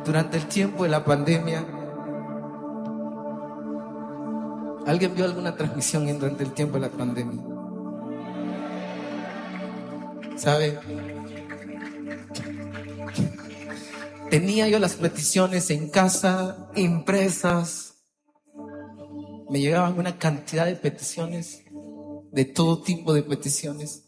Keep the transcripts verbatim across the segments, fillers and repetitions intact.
Durante el tiempo de la pandemia, ¿alguien vio alguna transmisión durante el tiempo de la pandemia? ¿Sabe? Tenía yo las peticiones en casa, impresas. Me llegaban una cantidad de peticiones, de todo tipo de peticiones.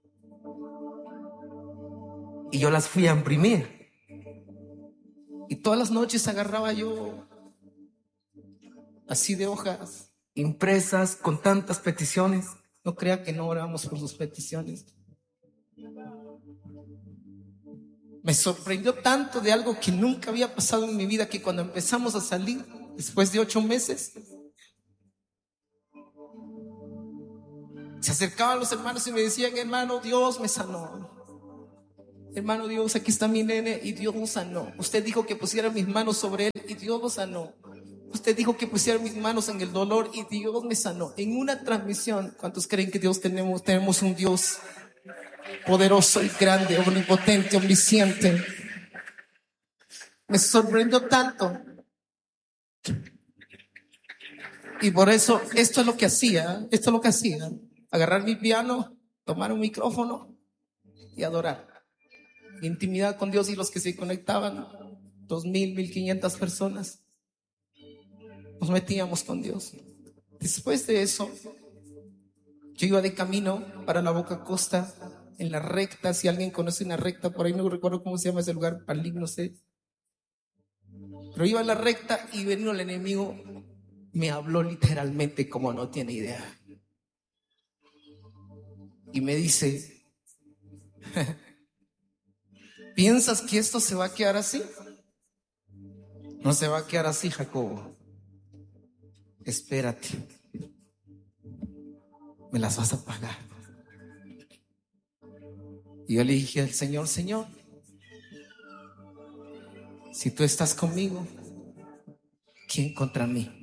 Y yo las fui a imprimir. Y todas las noches agarraba yo así de hojas impresas con tantas peticiones. No crea que no oramos por sus peticiones. Me sorprendió tanto de algo que nunca había pasado en mi vida, que cuando empezamos a salir, después de ocho meses, se acercaban los hermanos y me decían: hermano, Dios me sanó. Hermano Dios, aquí está mi nene y Dios lo sanó. Usted dijo que pusiera mis manos sobre él y Dios lo sanó. Usted dijo que pusiera mis manos en el dolor y Dios me sanó. En una transmisión, ¿cuántos creen que Dios tenemos? Tenemos un Dios poderoso y grande, omnipotente, omnisciente. Me sorprendió tanto. Y por eso, esto es lo que hacía, esto es lo que hacía. Agarrar mi piano, tomar un micrófono y adorar. Intimidad con Dios, y los que se conectaban, dos mil, mil quinientas personas, nos metíamos con Dios. Después de eso, yo iba de camino para la Boca Costa, en la recta. Si alguien conoce una recta, por ahí no recuerdo cómo se llama ese lugar, Palín, no sé. Pero iba en la recta y vino el enemigo, me habló literalmente como no tiene idea. Y me dice: ¿piensas que esto se va a quedar así? No se va a quedar así, Jacobo. Espérate. Me las vas a pagar. Y yo le dije al Señor: Señor, si tú estás conmigo, ¿quién contra mí?